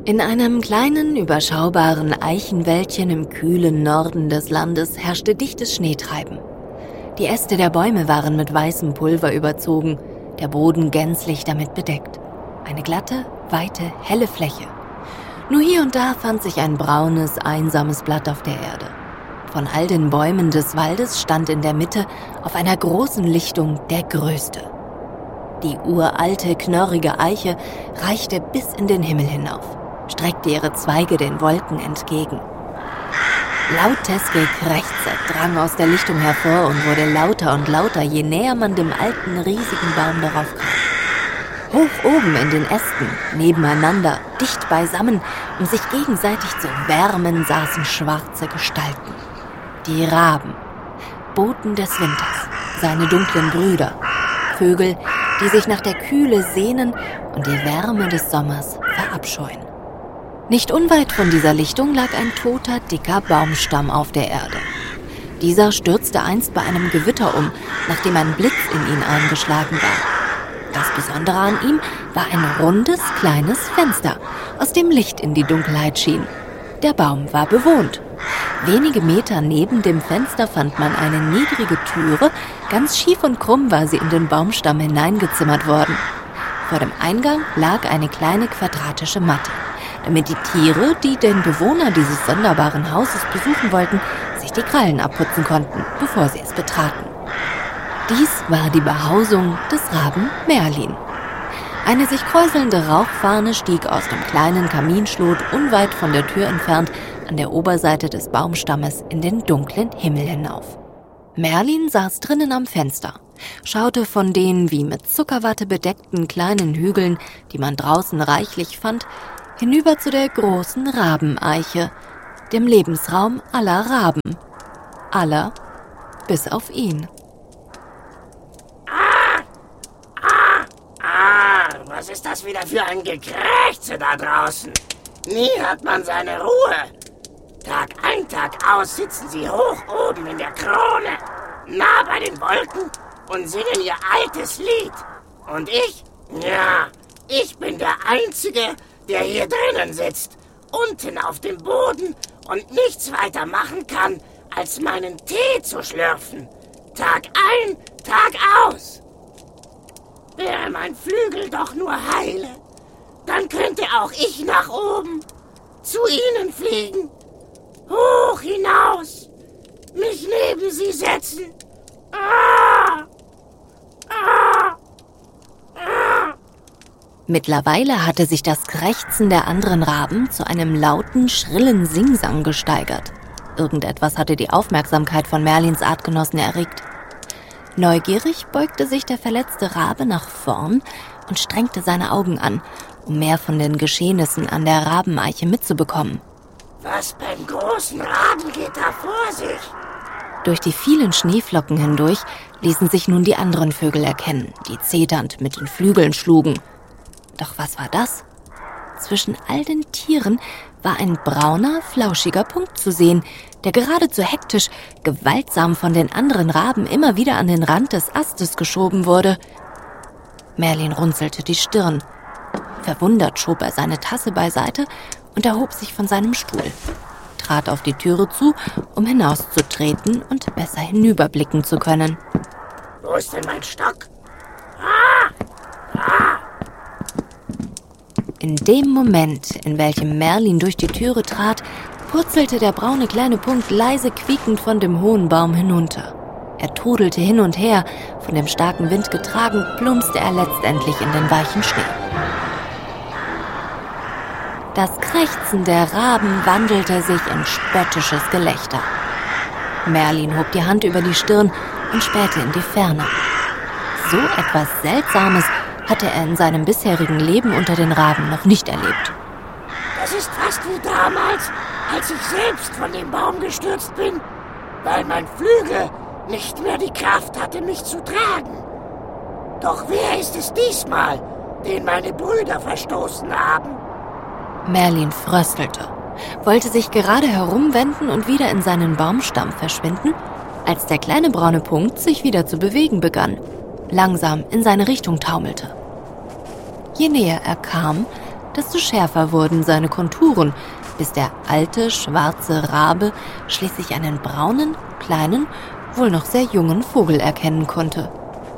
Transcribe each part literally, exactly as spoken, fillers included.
In einem kleinen, überschaubaren Eichenwäldchen im kühlen Norden des Landes herrschte dichtes Schneetreiben. Die Äste der Bäume waren mit weißem Pulver überzogen, der Boden gänzlich damit bedeckt. Eine glatte, weite, helle Fläche. Nur hier und da fand sich ein braunes, einsames Blatt auf der Erde. Von all den Bäumen des Waldes stand in der Mitte auf einer großen Lichtung der größte. Die uralte, knorrige Eiche reichte bis in den Himmel hinauf, streckte ihre Zweige den Wolken entgegen. Lautes Gekrächze drang aus der Lichtung hervor und wurde lauter und lauter, je näher man dem alten, riesigen Baum darauf kam. Hoch oben in den Ästen, nebeneinander, dicht beisammen, um sich gegenseitig zu wärmen, saßen schwarze Gestalten. Die Raben, Boten des Winters, seine dunklen Brüder, Vögel, die sich nach der Kühle sehnen und die Wärme des Sommers verabscheuen. Nicht unweit von dieser Lichtung lag ein toter, dicker Baumstamm auf der Erde. Dieser stürzte einst bei einem Gewitter um, nachdem ein Blitz in ihn eingeschlagen war. Das Besondere an ihm war ein rundes, kleines Fenster, aus dem Licht in die Dunkelheit schien. Der Baum war bewohnt. Wenige Meter neben dem Fenster fand man eine niedrige Türe, ganz schief und krumm war sie in den Baumstamm hineingezimmert worden. Vor dem Eingang lag eine kleine quadratische Matte, damit die Tiere, die den Bewohner dieses sonderbaren Hauses besuchen wollten, sich die Krallen abputzen konnten, bevor sie es betraten. Dies war die Behausung des Raben Merlin. Eine sich kräuselnde Rauchfahne stieg aus dem kleinen Kaminschlot unweit von der Tür entfernt an der Oberseite des Baumstammes in den dunklen Himmel hinauf. Merlin saß drinnen am Fenster, schaute von den wie mit Zuckerwatte bedeckten kleinen Hügeln, die man draußen reichlich fand, hinüber zu der großen Rabeneiche, dem Lebensraum aller Raben. Aller, bis auf ihn. Ah! Ah! Ah! Was ist das wieder für ein Gekrächze da draußen? Nie hat man seine Ruhe. Tag ein, Tag aus sitzen sie hoch oben in der Krone, nah bei den Wolken und singen ihr altes Lied. Und ich? Ja, ich bin der Einzige, der hier drinnen sitzt, unten auf dem Boden und nichts weiter machen kann, als meinen Tee zu schlürfen. Tag ein, Tag aus. Wäre mein Flügel doch nur heile, dann könnte auch ich nach oben, zu ihnen fliegen, hoch hinaus, mich neben sie setzen. Ah! Ah! Ah! Mittlerweile hatte sich das Krächzen der anderen Raben zu einem lauten, schrillen Singsang gesteigert. Irgendetwas hatte die Aufmerksamkeit von Merlins Artgenossen erregt. Neugierig beugte sich der verletzte Rabe nach vorn und strengte seine Augen an, um mehr von den Geschehnissen an der Rabeneiche mitzubekommen. Was beim großen Raben geht da vor sich? Durch die vielen Schneeflocken hindurch ließen sich nun die anderen Vögel erkennen, die zeternd mit den Flügeln schlugen. Doch was war das? Zwischen all den Tieren war ein brauner, flauschiger Punkt zu sehen, der geradezu hektisch, gewaltsam von den anderen Raben immer wieder an den Rand des Astes geschoben wurde. Merlin runzelte die Stirn. Verwundert schob er seine Tasse beiseite und erhob sich von seinem Stuhl, trat auf die Türe zu, um hinauszutreten und besser hinüberblicken zu können. Wo ist denn mein Stock? Ah! Ah! In dem Moment, in welchem Merlin durch die Türe trat, purzelte der braune kleine Punkt leise quiekend von dem hohen Baum hinunter. Er trudelte hin und her, von dem starken Wind getragen, plumpste er letztendlich in den weichen Schnee. Das Krächzen der Raben wandelte sich in spöttisches Gelächter. Merlin hob die Hand über die Stirn und spähte in die Ferne. So etwas Seltsames hatte er in seinem bisherigen Leben unter den Raben noch nicht erlebt. Das ist fast wie damals, als ich selbst von dem Baum gestürzt bin, weil mein Flügel nicht mehr die Kraft hatte, mich zu tragen. Doch wer ist es diesmal, den meine Brüder verstoßen haben? Merlin fröstelte, wollte sich gerade herumwenden und wieder in seinen Baumstamm verschwinden, als der kleine braune Punkt sich wieder zu bewegen begann, langsam in seine Richtung taumelte. Je näher er kam, desto schärfer wurden seine Konturen, bis der alte, schwarze Rabe schließlich einen braunen, kleinen, wohl noch sehr jungen Vogel erkennen konnte.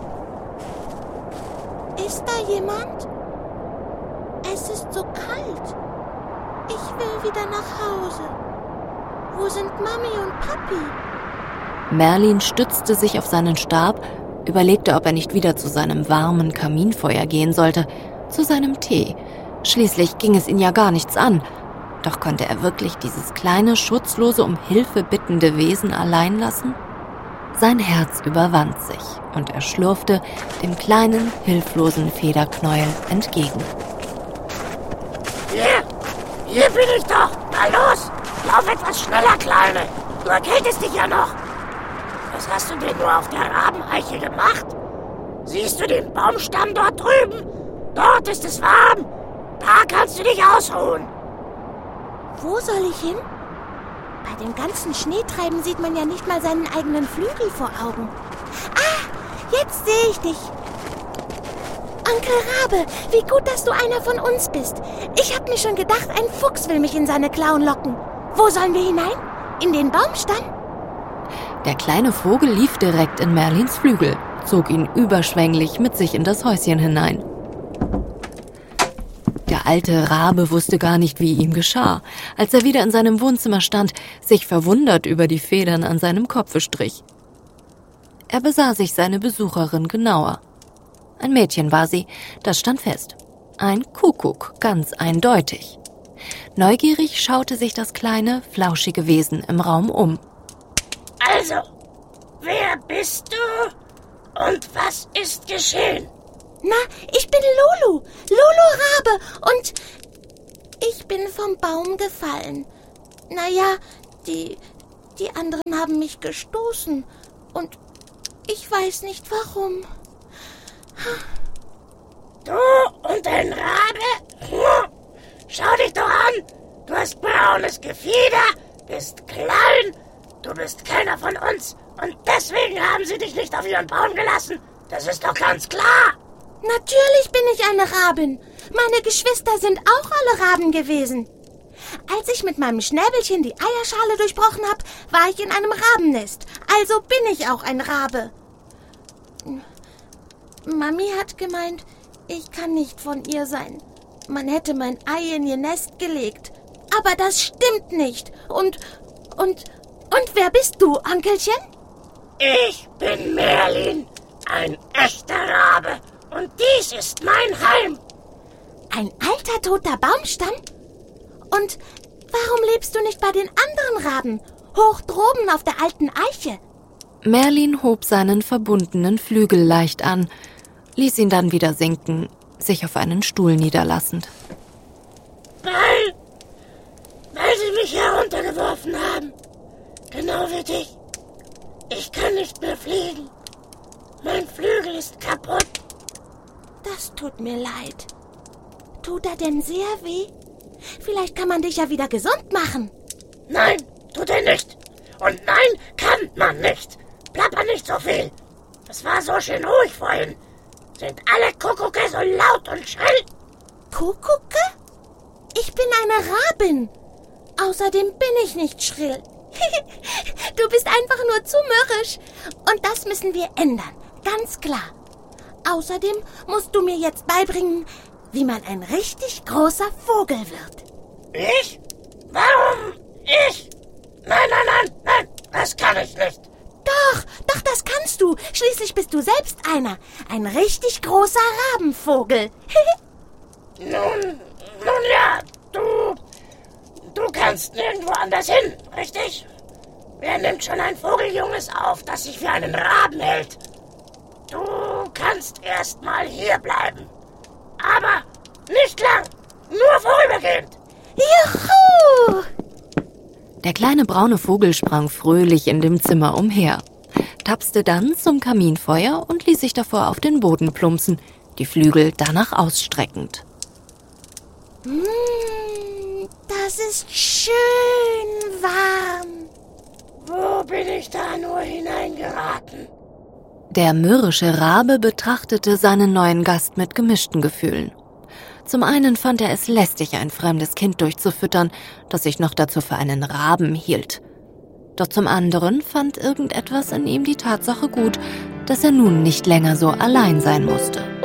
Ist da jemand? Es ist so kalt. Ich will wieder nach Hause. Wo sind Mami und Papi? Merlin stützte sich auf seinen Stab, überlegte, ob er nicht wieder zu seinem warmen Kaminfeuer gehen sollte, zu seinem Tee. Schließlich ging es ihn ja gar nichts an. Doch konnte er wirklich dieses kleine, schutzlose, um Hilfe bittende Wesen allein lassen? Sein Herz überwand sich und er schlurfte dem kleinen, hilflosen Federknäuel entgegen. Hier, hier bin ich doch. Na los, lauf etwas schneller, Kleine. Du erkältest dich ja noch. Was hast du denn nur auf der Rabeneiche gemacht? Siehst du den Baumstamm dort drüben? Dort ist es warm. Da kannst du dich ausruhen. Wo soll ich hin? Bei dem ganzen Schneetreiben sieht man ja nicht mal seinen eigenen Flügel vor Augen. Ah, jetzt sehe ich dich. Onkel Rabe, wie gut, dass du einer von uns bist. Ich hab mir schon gedacht, ein Fuchs will mich in seine Klauen locken. Wo sollen wir hinein? In den Baumstamm? Der kleine Vogel lief direkt in Merlins Flügel, zog ihn überschwänglich mit sich in das Häuschen hinein. Der alte Rabe wusste gar nicht, wie ihm geschah, als er wieder in seinem Wohnzimmer stand, sich verwundert über die Federn an seinem Kopfe strich. Er besah sich seine Besucherin genauer. Ein Mädchen war sie, das stand fest. Ein Kuckuck, ganz eindeutig. Neugierig schaute sich das kleine, flauschige Wesen im Raum um. Also, wer bist du und was ist geschehen? Na, ich bin Lulu, Lulu Rabe und ich bin vom Baum gefallen. Naja, die, die anderen haben mich gestoßen und ich weiß nicht warum. Du und dein Rabe? Schau dich doch an, du hast braunes Gefieder, bist klein, du bist keiner von uns und deswegen haben sie dich nicht auf ihren Baum gelassen. Das ist doch ganz klar. Natürlich bin ich eine Rabin. Meine Geschwister sind auch alle Raben gewesen. Als ich mit meinem Schnäbelchen die Eierschale durchbrochen habe, war ich in einem Rabennest. Also bin ich auch ein Rabe. Mami hat gemeint, ich kann nicht von ihr sein. Man hätte mein Ei in ihr Nest gelegt. Aber das stimmt nicht. Und, und, und wer bist du, Onkelchen? Ich bin Merlin, ein echter Rabe. Und dies ist mein Heim. Ein alter, toter Baumstamm? Und warum lebst du nicht bei den anderen Raben, hoch droben auf der alten Eiche? Merlin hob seinen verbundenen Flügel leicht an, ließ ihn dann wieder sinken, sich auf einen Stuhl niederlassend. Weil, weil sie mich heruntergeworfen haben. Genau wie dich. Ich kann nicht mehr fliegen. Mein Flügel ist kaputt. Das tut mir leid. Tut er denn sehr weh? Vielleicht kann man dich ja wieder gesund machen. Nein, tut er nicht. Und nein, kann man nicht. Plapper nicht so viel. Es war so schön ruhig vorhin. Sind alle Kuckucke so laut und schrill? Kuckucke? Ich bin eine Rabin. Außerdem bin ich nicht schrill. Du bist einfach nur zu mürrisch. Und das müssen wir ändern. Ganz klar. Außerdem musst du mir jetzt beibringen, wie man ein richtig großer Vogel wird. Ich? Warum ich? Nein, nein, nein, nein, das kann ich nicht. Doch, doch, das kannst du. Schließlich bist du selbst einer. Ein richtig großer Rabenvogel. Nun, nun ja, du, du kannst nirgendwo anders hin, richtig? Wer nimmt schon ein Vogeljunges auf, das sich für einen Raben hält? Du kannst erst mal hier bleiben. Aber nicht lang, nur vorübergehend. Juhu! Der kleine braune Vogel sprang fröhlich in dem Zimmer umher, tapste dann zum Kaminfeuer und ließ sich davor auf den Boden plumpsen, die Flügel danach ausstreckend. Mm, das ist schön warm. Wo bin ich da nur hineingeraten? Der mürrische Rabe betrachtete seinen neuen Gast mit gemischten Gefühlen. Zum einen fand er es lästig, ein fremdes Kind durchzufüttern, das sich noch dazu für einen Raben hielt. Doch zum anderen fand irgendetwas in ihm die Tatsache gut, dass er nun nicht länger so allein sein musste.